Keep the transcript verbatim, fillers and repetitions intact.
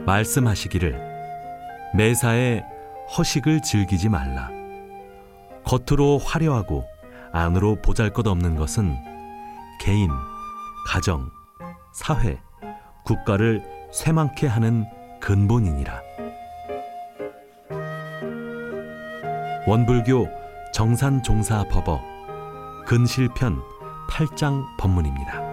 말씀하시기를 매사에 허식을 즐기지 말라. 겉으로 화려하고 안으로 보잘것없는 것은 개인, 가정, 사회, 국가를 쇠망케 하는 근본이니라. 원불교 정산종사법어 근실편 팔 장 법문입니다.